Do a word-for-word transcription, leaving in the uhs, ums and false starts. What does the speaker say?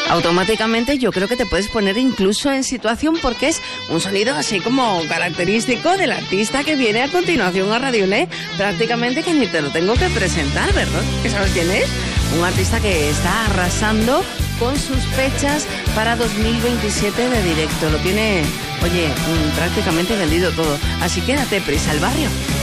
automáticamente yo creo que te puedes poner incluso en situación porque es un sonido así como característico del artista que viene a continuación a Radio L E. Prácticamente que ni te lo tengo que presentar, ¿verdad? ¿Que sabes quién es? Un artista que está arrasando con sus fechas para dos mil veintisiete de directo. Lo tiene, oye, prácticamente vendido todo. Así que date prisa al barrio.